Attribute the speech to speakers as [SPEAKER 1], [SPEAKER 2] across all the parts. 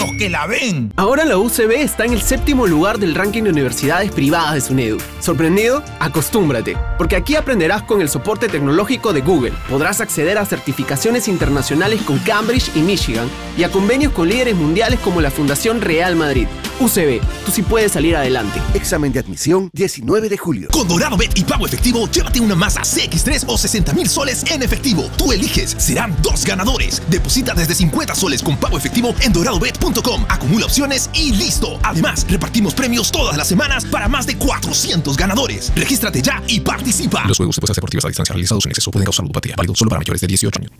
[SPEAKER 1] los que la ven.
[SPEAKER 2] Ahora la UCB está en el 7º lugar del ranking de universidades privadas de SUNEDU. ¿Sorprendido? Acostúmbrate, porque aquí aprenderás con el soporte tecnológico de Google. Podrás acceder a certificaciones internacionales con Cambridge y Michigan y a convenios con líderes mundiales como la Fundación Real Madrid. UCB, tú sí puedes salir adelante.
[SPEAKER 3] Examen de admisión 19 de julio.
[SPEAKER 1] Con DoradoBet y pago efectivo, llévate una Mazda CX-3 o 60,000 soles en efectivo. Tú eliges, serán 2 ganadores. Deposita desde 50 soles con pago efectivo en doradobet.com. Acumula opciones y listo. Además, repartimos premios todas las semanas para más de 400 ganadores. Regístrate ya y participa.
[SPEAKER 4] Los juegos de apuestas deportivas a distancia realizados en exceso pueden causar ludopatía. Válido solo para mayores de 18 años.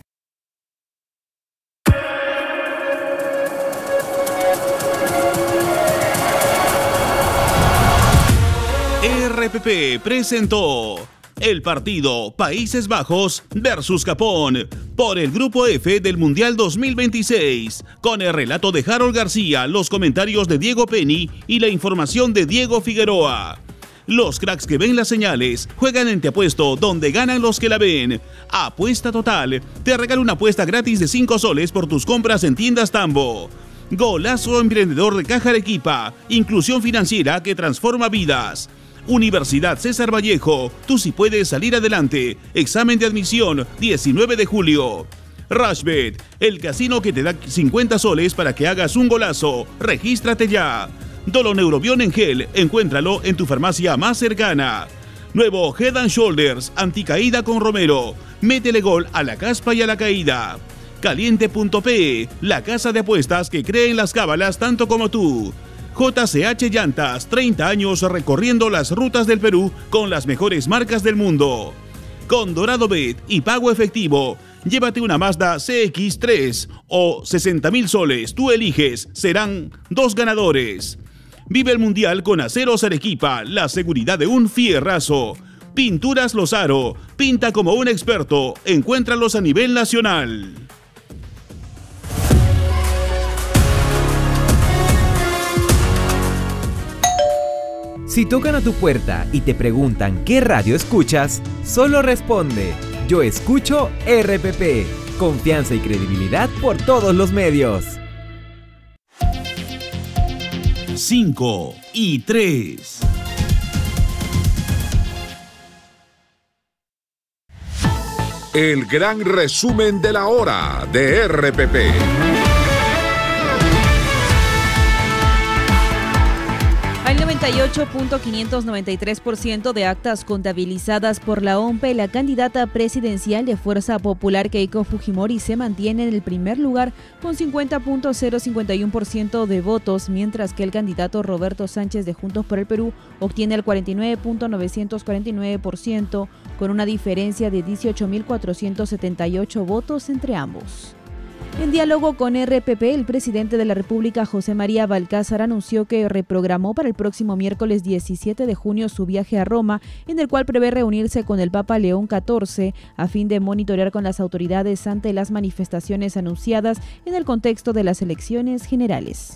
[SPEAKER 5] RPP presentó el partido Países Bajos versus Japón por el Grupo F del Mundial 2026, con el relato de Harold García, los comentarios de Diego Penny y la información de Diego Figueroa. Los cracks que ven las señales juegan en Te Apuesto, donde ganan los que la ven. Apuesta Total te regala una apuesta gratis de 5 soles por tus compras en tiendas Tambo. Golazo Emprendedor de Caja Arequipa, inclusión financiera que transforma vidas. Universidad César Vallejo, tú sí puedes salir adelante. Examen de admisión, 19 de julio. Rushbet, el casino que te da 50 soles para que hagas un golazo. Regístrate ya. Doloneurobión en gel, encuéntralo en tu farmacia más cercana. Nuevo Head & Shoulders, anticaída con Romero. Métele gol a la caspa y a la caída. Caliente.pe, la casa de apuestas que cree en las cábalas tanto como tú. JCH Llantas, 30 años recorriendo las rutas del Perú con las mejores marcas del mundo. Con DoradoBet y pago efectivo, llévate una Mazda CX-3 o 60,000 soles. Tú eliges, serán 2 ganadores. Vive el Mundial con Aceros Arequipa, la seguridad de un fierrazo. Pinturas Lozaro, pinta como un experto. Encuéntralos a nivel nacional.
[SPEAKER 6] Si tocan a tu puerta y te preguntan qué radio escuchas, solo responde: yo escucho RPP. Confianza y credibilidad por todos los medios.
[SPEAKER 5] 5 y 3.
[SPEAKER 7] El gran resumen de la hora de RPP.
[SPEAKER 8] Al 98.593% de actas contabilizadas por la OMPE, la candidata presidencial de Fuerza Popular Keiko Fujimori se mantiene en el primer lugar con 50.051% de votos, mientras que el candidato Roberto Sánchez de Juntos por el Perú obtiene el 49.949% con una diferencia de 18.478 votos entre ambos. En diálogo con RPP, el presidente de la República, José María Balcázar, anunció que reprogramó para el próximo miércoles 17 de junio su viaje a Roma, en el cual prevé reunirse con el Papa León XIV a fin de monitorear con las autoridades ante las manifestaciones anunciadas en el contexto de las elecciones generales.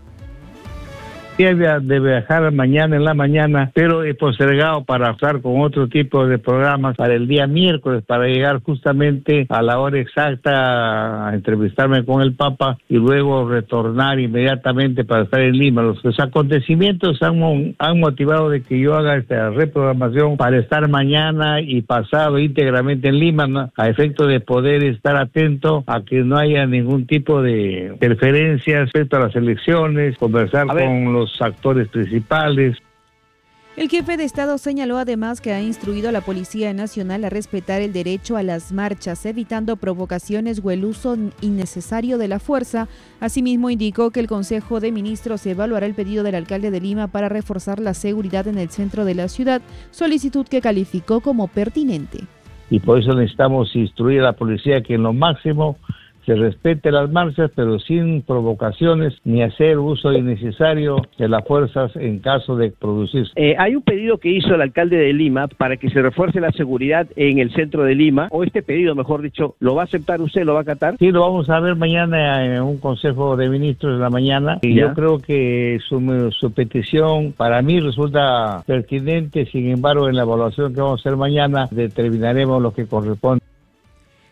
[SPEAKER 9] De viajar mañana en la mañana, pero he postergado para estar con otro tipo de programas para el día miércoles, para llegar justamente a la hora exacta a entrevistarme con el Papa y luego retornar inmediatamente para estar en Lima. Los acontecimientos han motivado de que yo haga esta reprogramación para estar mañana y pasado íntegramente en Lima, ¿no? A efecto de poder estar atento a que no haya ningún tipo de interferencia respecto a las elecciones, conversar con los actores principales.
[SPEAKER 8] El jefe de Estado señaló además que ha instruido a la Policía Nacional a respetar el derecho a las marchas, evitando provocaciones o el uso innecesario de la fuerza. Asimismo, indicó que el Consejo de Ministros evaluará el pedido del alcalde de Lima para reforzar la seguridad en el centro de la ciudad, solicitud que calificó como pertinente.
[SPEAKER 9] Y por eso necesitamos instruir a la policía que en lo máximo se respete las marchas, pero sin provocaciones ni hacer uso innecesario de las fuerzas en caso de producirse.
[SPEAKER 10] Hay un pedido que hizo el alcalde de Lima para que se refuerce la seguridad en el centro de Lima, o este pedido, mejor dicho, ¿lo va a aceptar usted, lo va a acatar?
[SPEAKER 9] Sí, lo vamos a ver mañana en un consejo de ministros de la mañana, y yo creo que su petición para mí resulta pertinente. Sin embargo, en la evaluación que vamos a hacer mañana determinaremos lo que corresponde.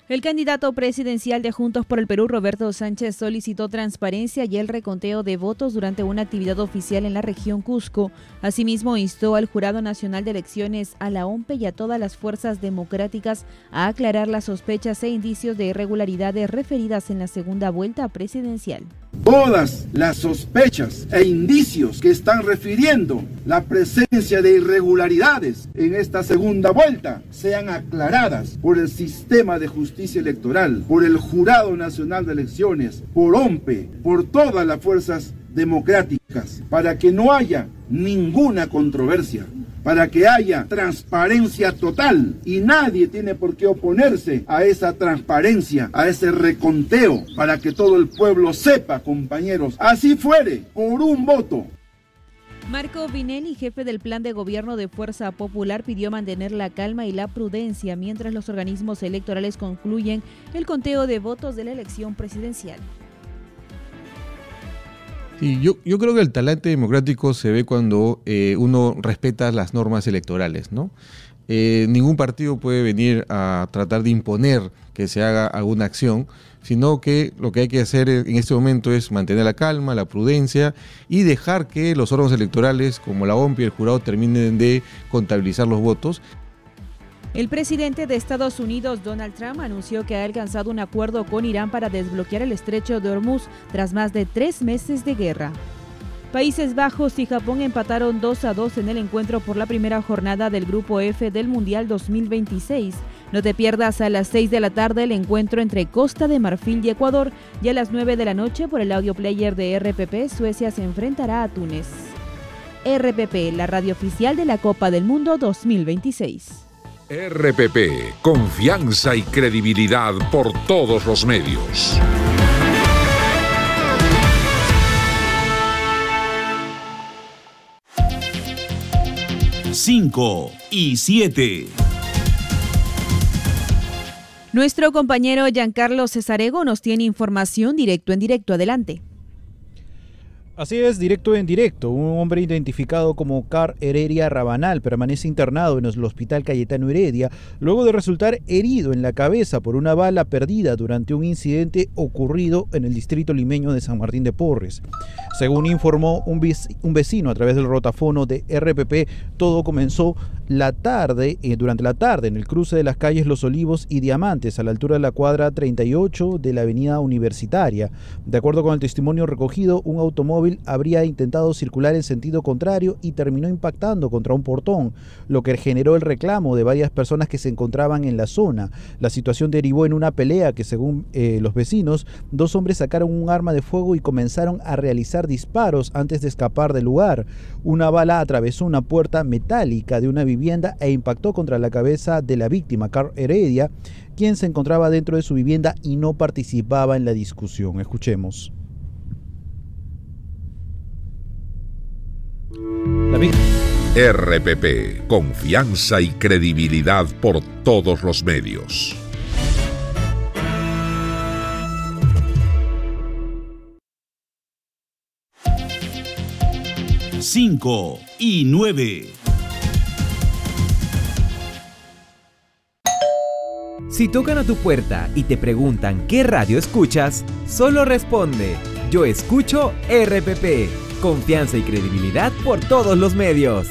[SPEAKER 8] El candidato presidencial de Juntos por el Perú, Roberto Sánchez, solicitó transparencia y el reconteo de votos durante una actividad oficial en la región Cusco. Asimismo, instó al Jurado Nacional de Elecciones, a la OMPE y a todas las fuerzas democráticas a aclarar las sospechas e indicios de irregularidades referidas en la segunda vuelta presidencial.
[SPEAKER 11] Todas las sospechas e indicios que están refiriendo la presencia de irregularidades en esta segunda vuelta sean aclaradas por el sistema de justicia electoral, por el Jurado Nacional de Elecciones, por OMPE, por todas las fuerzas democráticas, para que no haya ninguna controversia, para que haya transparencia total, y nadie tiene por qué oponerse a esa transparencia, a ese reconteo, para que todo el pueblo sepa, compañeros, así fuere, por un voto.
[SPEAKER 8] Marco Vinelli, jefe del Plan de Gobierno de Fuerza Popular, pidió mantener la calma y la prudencia mientras los organismos electorales concluyen el conteo de votos de la elección presidencial.
[SPEAKER 12] Sí, yo creo que el talante democrático se ve cuando uno respeta las normas electorales, ¿no? Ningún partido puede venir a tratar de imponer que se haga alguna acción, sino que lo que hay que hacer en este momento es mantener la calma, la prudencia y dejar que los órganos electorales como la OMPE y el jurado terminen de contabilizar los votos.
[SPEAKER 8] El presidente de Estados Unidos, Donald Trump, anunció que ha alcanzado un acuerdo con Irán para desbloquear el estrecho de Hormuz tras más de 3 meses de guerra. Países Bajos y Japón empataron 2-2 en el encuentro por la primera jornada del Grupo F del Mundial 2026. No te pierdas a las 6 de la tarde el encuentro entre Costa de Marfil y Ecuador, y a las 9 de la noche por el audio player de RPP, Suecia se enfrentará a Túnez. RPP, la radio oficial de la Copa del Mundo 2026.
[SPEAKER 7] RPP, confianza y credibilidad por todos los medios.
[SPEAKER 5] Cinco y 7.
[SPEAKER 8] Nuestro compañero Giancarlo Cesarego nos tiene información directo en directo. Adelante.
[SPEAKER 13] Así es, directo en directo. Un hombre identificado como Car Heredia Rabanal permanece internado en el Hospital Cayetano Heredia luego de resultar herido en la cabeza por una bala perdida durante un incidente ocurrido en el distrito limeño de San Martín de Porres. Según informó un vecino a través del rotafono de RPP, todo comenzó durante la tarde en el cruce de las calles Los Olivos y Diamantes, a la altura de la cuadra 38 de la avenida Universitaria. De acuerdo con el testimonio recogido, un automóvil habría intentado circular en sentido contrario y terminó impactando contra un portón, lo que generó el reclamo de varias personas que se encontraban en la zona. La situación derivó en una pelea que, según los vecinos, 2 hombres sacaron un arma de fuego y comenzaron a realizar disparos antes de escapar del lugar. Una bala atravesó una puerta metálica de una vivienda e impactó contra la cabeza de la víctima, Car Heredia, quien se encontraba dentro de su vivienda y no participaba en la discusión. Escuchemos.
[SPEAKER 7] RPP, confianza y credibilidad por todos los medios.
[SPEAKER 5] Cinco y 9.
[SPEAKER 6] Si tocan a tu puerta y te preguntan qué radio escuchas, solo responde: yo escucho RPP. Confianza y credibilidad por todos los medios.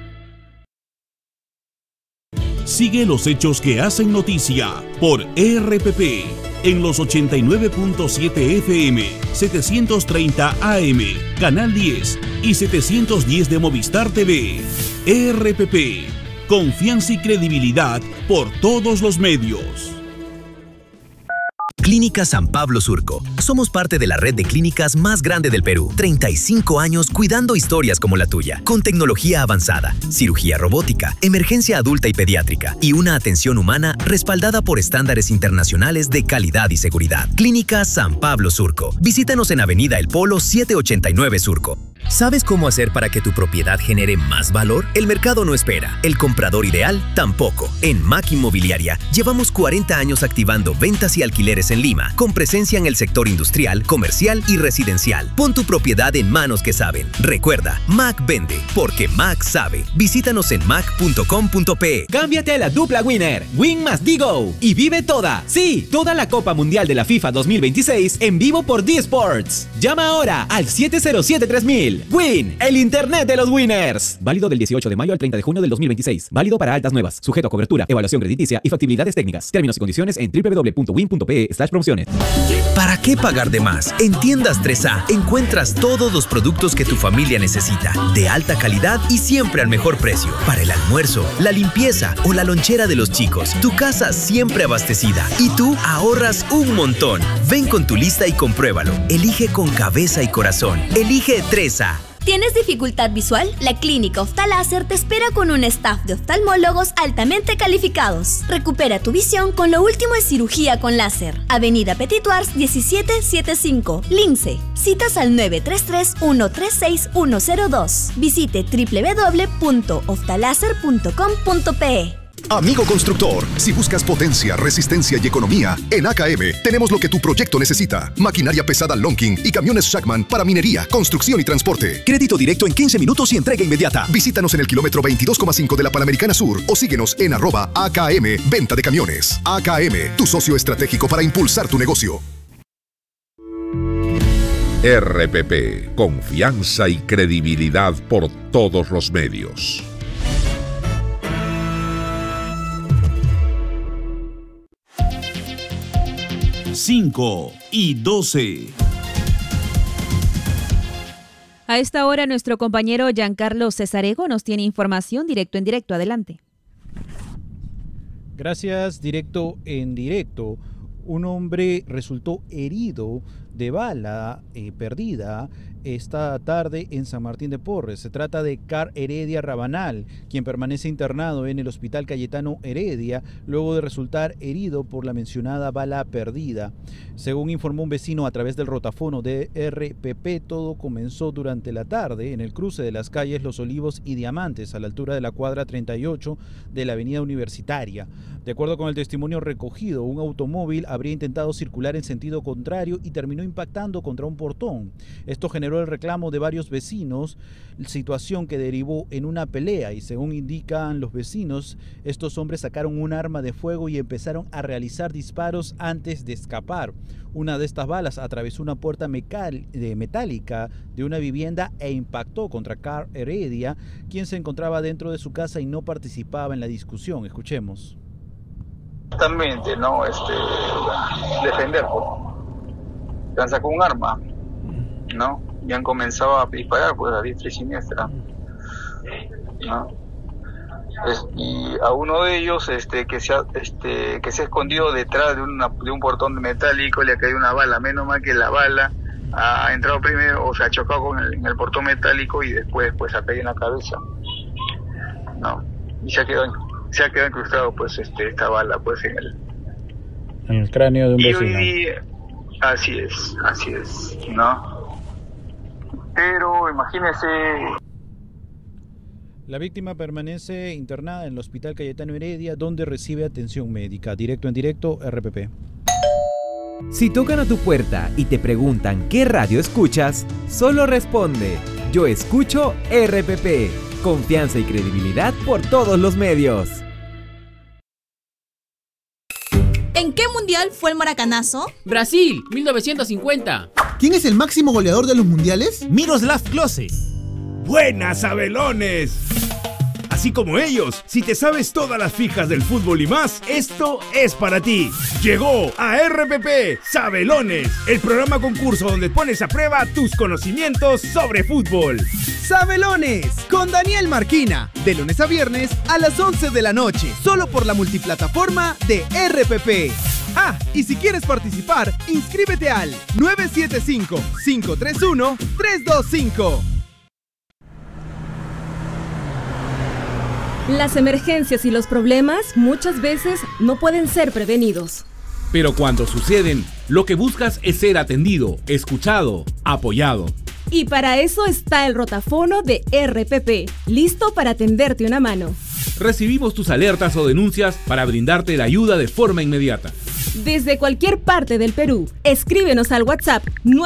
[SPEAKER 5] Sigue los hechos que hacen noticia por RPP en los 89.7 FM, 730 AM, Canal 10 y 710 de Movistar TV. RPP, confianza y credibilidad por todos los medios.
[SPEAKER 14] Clínica San Pablo Surco. Somos parte de la red de clínicas más grande del Perú. 35 años cuidando historias como la tuya. Con tecnología avanzada, cirugía robótica, emergencia adulta y pediátrica y una atención humana respaldada por estándares internacionales de calidad y seguridad. Clínica San Pablo Surco. Visítanos en Avenida El Polo 789 Surco. ¿Sabes cómo hacer para que tu propiedad genere más valor? El mercado no espera, el comprador ideal tampoco. En MAC Inmobiliaria llevamos 40 años activando ventas y alquileres inversiones en Lima, con presencia en el sector industrial, comercial y residencial. Pon tu propiedad en manos que saben. Recuerda, MAC vende, porque MAC sabe. Visítanos en mac.com.pe.
[SPEAKER 6] Cámbiate a la dupla Winner, Win más Digo, y vive toda la Copa Mundial de la FIFA 2026 en vivo por D-Sports. Llama ahora al 707-3000. Win, el internet de los winners. Válido del 18 de mayo al 30 de junio del 2026. Válido para altas nuevas. Sujeto a cobertura, evaluación crediticia y factibilidades técnicas. Términos y condiciones en www.win.pe/promociones.
[SPEAKER 14] ¿Para qué pagar de más? En Tiendas 3A encuentras todos los productos que tu familia necesita, de alta calidad y siempre al mejor precio. Para el almuerzo, la limpieza o la lonchera de los chicos, tu casa siempre abastecida y tú ahorras un montón. Ven con tu lista y compruébalo. Elige con cabeza y corazón. Elige 3A.
[SPEAKER 15] ¿Tienes dificultad visual? La Clínica Oftaláser te espera con un staff de oftalmólogos altamente calificados. Recupera tu visión con lo último en cirugía con láser. Avenida Petituars 1775, Lince. Citas al 933-136-102. Visite www.oftaláser.com.pe.
[SPEAKER 16] Amigo constructor, si buscas potencia, resistencia y economía, en AKM tenemos lo que tu proyecto necesita. Maquinaria pesada Lonking y camiones Shackman para minería, construcción y transporte. Crédito directo en 15 minutos y entrega inmediata. Visítanos en el kilómetro 22,5 de la Panamericana Sur o síguenos en @AKM Venta de Camiones. AKM, tu socio estratégico para impulsar tu negocio.
[SPEAKER 7] RPP, confianza y credibilidad por todos los medios.
[SPEAKER 5] Cinco y 12.
[SPEAKER 8] A esta hora nuestro compañero Giancarlo Cesarego nos tiene información directo en directo. Adelante.
[SPEAKER 13] Gracias, directo en directo. Un hombre resultó herido de bala perdida esta tarde en San Martín de Porres. Se trata de Car Heredia Rabanal, quien permanece internado en el Hospital Cayetano Heredia luego de resultar herido por la mencionada bala perdida. Según informó un vecino a través del rotafono de RPP, todo comenzó durante la tarde en el cruce de las calles Los Olivos y Diamantes, a la altura de la cuadra 38 de la avenida Universitaria. De acuerdo con el testimonio recogido, un automóvil habría intentado circular en sentido contrario y terminó impactando contra un portón. Esto generó el reclamo de varios vecinos, situación que derivó en una pelea, y según indican los vecinos, estos hombres sacaron un arma de fuego y empezaron a realizar disparos antes de escapar. Una de estas balas atravesó una puerta metálica de una vivienda e impactó contra Car Heredia, quien se encontraba dentro de su casa y no participaba en la discusión. Escuchemos.
[SPEAKER 17] Totalmente, ¿no? Defender, pues. Han sacado un arma, ¿no? Y han comenzado a disparar, pues, a diestra y siniestra, ¿no? Y a uno de ellos, que se ha escondido detrás de un portón metálico, le ha caído una bala. Menos mal que la bala ha entrado primero, o se ha chocado en el portón metálico y después, pues, ha caído en la cabeza, ¿no? Y se ha quedado incrustado, pues, esta bala, pues, en
[SPEAKER 13] el cráneo de un vecino.
[SPEAKER 17] Así es, ¿no? Pero imagínese.
[SPEAKER 13] La víctima permanece internada en el Hospital Cayetano Heredia, donde recibe atención médica. Directo en directo, RPP.
[SPEAKER 6] Si tocan a tu puerta y te preguntan qué radio escuchas, solo responde: yo escucho RPP. Confianza y credibilidad por todos los medios.
[SPEAKER 18] ¿En qué mundial fue el maracanazo?
[SPEAKER 19] Brasil, 1950.
[SPEAKER 20] ¿Quién es el máximo goleador de los mundiales?
[SPEAKER 21] Miroslav Klose. ¡Buenas, Sabelones! Así como ellos, si te sabes todas las fijas del fútbol y más, esto es para ti. Llegó a RPP Sabelones, el programa concurso donde pones a prueba tus conocimientos sobre fútbol.
[SPEAKER 20] Sabelones, con Daniel Marquina, de lunes a viernes a las 11 de la noche, solo por la multiplataforma de RPP. Ah, y si quieres participar, inscríbete al 975-531-325.
[SPEAKER 22] Las emergencias y los problemas muchas veces no pueden ser prevenidos.
[SPEAKER 23] Pero cuando suceden, lo que buscas es ser atendido, escuchado, apoyado.
[SPEAKER 22] Y para eso está el rotafono de RPP, listo para tenderte una mano.
[SPEAKER 23] Recibimos tus alertas o denuncias para brindarte la ayuda de forma inmediata.
[SPEAKER 22] Desde cualquier parte del Perú, escríbenos al WhatsApp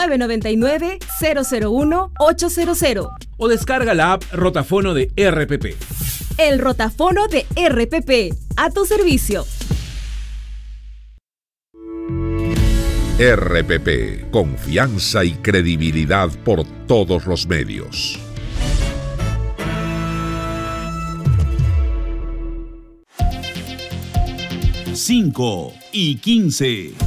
[SPEAKER 22] 999-001-800.
[SPEAKER 23] O descarga la app Rotafono de RPP.
[SPEAKER 22] El Rotafono de RPP, a tu servicio.
[SPEAKER 7] RPP, confianza y credibilidad por todos los medios.
[SPEAKER 5] Cinco y 15.